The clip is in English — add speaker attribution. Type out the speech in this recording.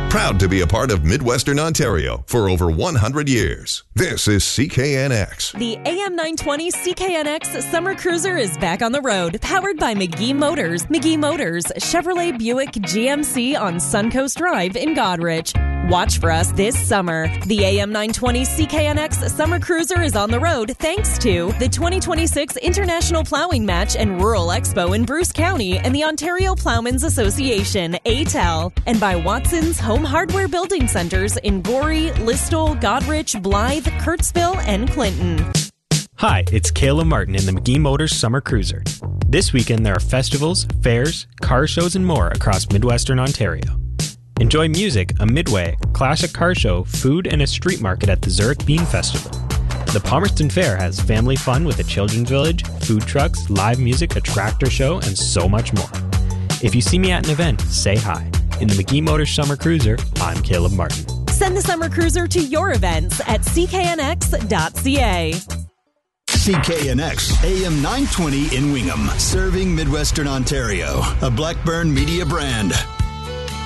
Speaker 1: Proud to be a part of Midwestern Ontario for over 100 years. This is CKNX.
Speaker 2: The AM 920 CKNX Summer Cruiser is back on the road, powered by McGee Motors. McGee Motors, Chevrolet Buick GMC on Suncoast Drive in Goderich. Watch for us this summer. The AM 920 CKNX Summer Cruiser is on the road thanks to the 2026 International Plowing Match and Rural Expo in Bruce County and the Ontario Plowmen's Association, ATEL, and by Watson's Home Hardware Building Centers in Gorey, Listowel, Goderich, Blythe, Kurtzville, and Clinton.
Speaker 3: Hi, it's Caleb Martin in the McGee Motors Summer Cruiser. This weekend there are festivals, fairs, car shows, and more across Midwestern Ontario. Enjoy music, a midway, classic car show, food, and a street market at the Zurich Bean Festival. The Palmerston Fair has family fun with a children's village, food trucks, live music, a tractor show, and so much more. If you see me at an event, say hi. In the McGee Motors Summer Cruiser, I'm Caleb Martin.
Speaker 2: Send the Summer Cruiser to your events at cknx.ca.
Speaker 4: CKNX AM 920 in Wingham, serving Midwestern Ontario, a Blackburn Media brand.